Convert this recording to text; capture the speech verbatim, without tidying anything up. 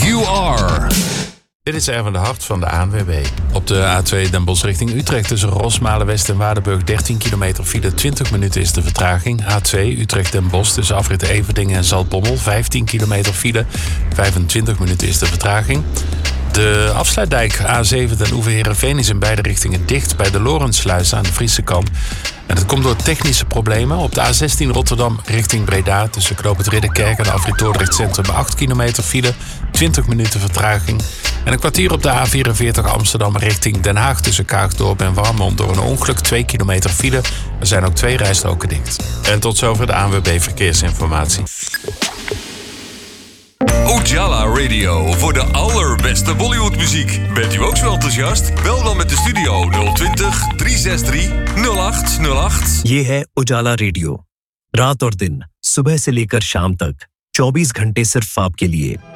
You Are. Dit is Erwin de Hart van de A N W B. Op de A twee Den Bosch richting Utrecht tussen Rosmalen West en Waardenburg dertien kilometer file, twintig minuten is de vertraging. A twee Utrecht Den Bosch tussen afrit Everdingen en Zaltbommel, vijftien kilometer file, vijfentwintig minuten is de vertraging. De afsluitdijk A zeven Den Oever Heerenveen is in beide richtingen dicht bij de Lorentsluis aan de Friese kant. En dat komt door technische problemen. Op de A zestien Rotterdam richting Breda tussen Knoop het Ridderkerk en de afrit Dordrecht Centrum acht kilometer file, twintig minuten vertraging. En een kwartier op de A vierenveertig Amsterdam richting Den Haag tussen Kaagdorp en Warmond door een ongeluk, twee kilometer file. Er zijn ook twee rijstroken dicht. En tot zover de A N W B Verkeersinformatie. Ojala Radio voor de allerbeste Bollywoodmuziek. Bent u ook zo enthousiast? Bel dan met de studio nul twintig, drie zes drie, nul acht nul acht. ये है उजाला रेडियो, रात और दिन, सुबह से लेकर शाम तक, चौबीस घंटे सिर्फ आपके लिए।